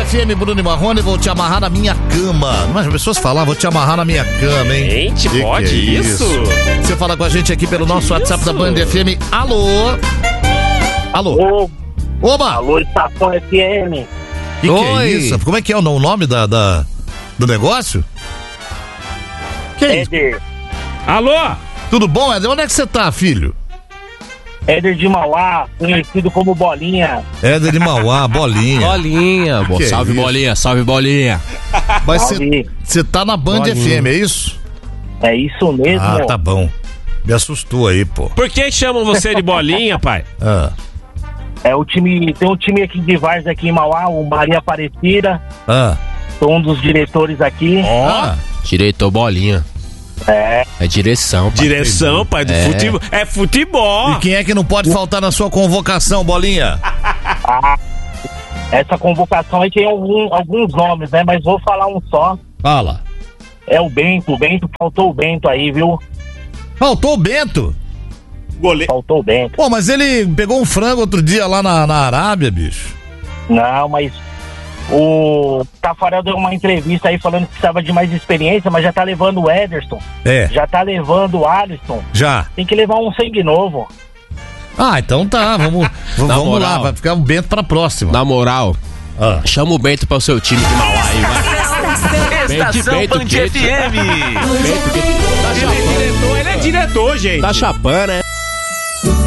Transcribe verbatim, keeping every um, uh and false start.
F M, Bruno e Marrone, vou te amarrar na minha cama. Mas as pessoas falam, vou te amarrar na minha cama, hein? Gente, que pode que é isso? Você fala com a gente aqui pelo nosso WhatsApp da Band F M. Alô? Alô? Ô, Oba! alô, Estação F M. Que que Oi. é isso? Como é que é o nome da, da, do negócio? Que é isso? Éder. Alô? Tudo bom, Éder? Onde é que você tá, filho? Éder de Mauá, conhecido como Bolinha. Éder de Mauá, bolinha. Bolinha. Bo- Que salve, isso? bolinha. Salve, bolinha. Mas Salve. você tá na Band Bolinha. F M, é isso? É isso mesmo. Ah, tá bom. Me assustou aí, pô. Por que chamam você de bolinha, pai? Ah, É o time, tem um time aqui de Várzea aqui em Mauá, o Maria Aparecida. ah. Sou um dos diretores aqui. Ó. Diretor bolinha. É, É direção, pai. Direção, pai, do É. futebol. É futebol. E quem é que não pode faltar na sua convocação, bolinha? a, essa convocação aí tem algum, alguns nomes, né? Mas vou falar um só. Fala. É o Bento. O Bento, faltou o Bento aí, viu? Faltou o Bento. Goleiro. Faltou o Bento. Pô, mas ele pegou um frango outro dia lá na, na Arábia, bicho. Não, mas o Tafarel deu uma entrevista aí falando que precisava de mais experiência, mas já tá levando o Ederson, É, já tá levando o Alisson. já. Tem que levar um sangue novo. Ah, então tá, vamos, v- vamos moral. lá, vai ficar o Bento pra próxima. Na moral, Ah. chama o Bento para o seu time de Mauá aí, vai. Estação Bento, Band Bento, F M. Bento, Bento. Tá Ele é chapando. diretor, ele é diretor, gente. Tá chapando, né?